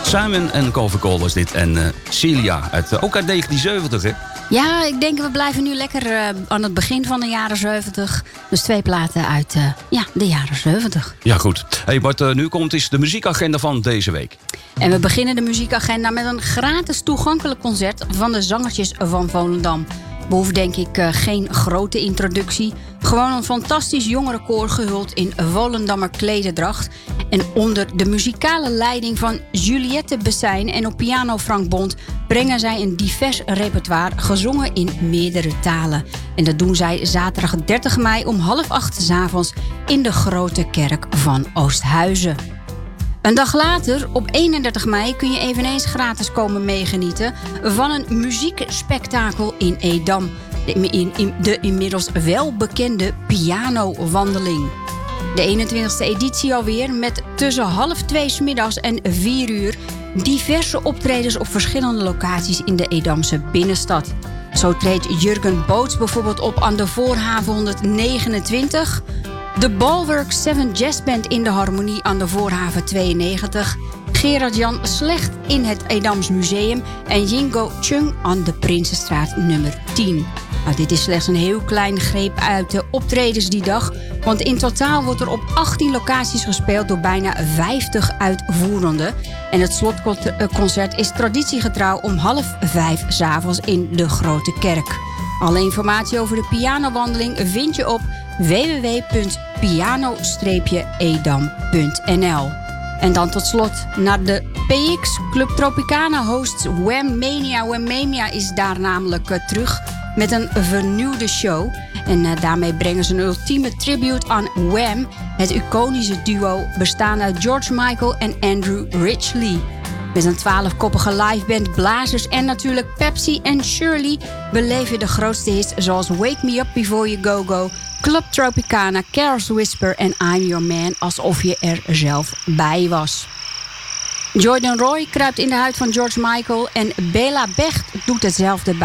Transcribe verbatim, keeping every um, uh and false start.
Simon en Garfunkel was dit. En uh, Celia, uit, uh, ook uit negentien zeventig, hè? Ja, ik denk we blijven nu lekker uh, aan het begin van de jaren zeventig. Dus twee platen uit uh, ja, de jaren zeventig. Ja, goed. Hey, wat uh, nu komt is de muziekagenda van deze week. En we beginnen de muziekagenda met een gratis toegankelijk concert van de zangertjes van Volendam. Behoeft denk ik uh, geen grote introductie. Gewoon een fantastisch jongerenkoor gehuld in Volendammer klededracht. En onder de muzikale leiding van Juliette Bessijn en op piano Frank Bond brengen zij een divers repertoire gezongen in meerdere talen. En dat doen zij zaterdag dertig mei om half acht 's avonds in de Grote Kerk van Oosthuizen. Een dag later, op eenendertig mei, kun je eveneens gratis komen meegenieten van een muziekspektakel in Edam. De, in, in, de inmiddels welbekende pianowandeling. De eenentwintigste editie alweer met tussen half twee 's middags en vier uur diverse optredens op verschillende locaties in de Edamse binnenstad. Zo treedt Jurgen Boots bijvoorbeeld op aan de Voorhaven honderdnegenentwintig... De Balwerk Seven Jazz Band in de Harmonie aan de Voorhaven tweeënnegentig... Gerard-Jan Slecht in het Edams Museum en Jingo Chung aan de Prinsenstraat nummer tien. Nou, dit is slechts een heel klein greep uit de optredens die dag, want in totaal wordt er op achttien locaties gespeeld door bijna vijftig uitvoerenden. En het slotconcert is traditiegetrouw om half vijf 's avonds in de Grote Kerk. Alle informatie over de pianowandeling vind je op w w w punt piano edam punt n l. En dan tot slot naar de P X. Club Tropicana hosts Wham Mania. Wham Mania is daar namelijk uh, terug met een vernieuwde show. En uh, daarmee brengen ze een ultieme tribute aan Wham. Het iconische duo bestaande uit George Michael en Andrew Ridgeley. Met een twaalfkoppige liveband, blazers en natuurlijk Pepsi en Shirley beleef je de grootste hits zoals Wake Me Up Before You Go Go, Club Tropicana, Carol's Whisper en I'm Your Man, alsof je er zelf bij was. Jordan Roy kruipt in de huid van George Michael en Bela Becht doet hetzelfde bij